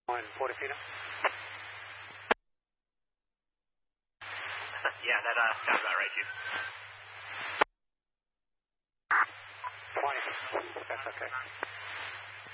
In Portofino? Yeah, that sounds about right, Chief. 20. That's okay.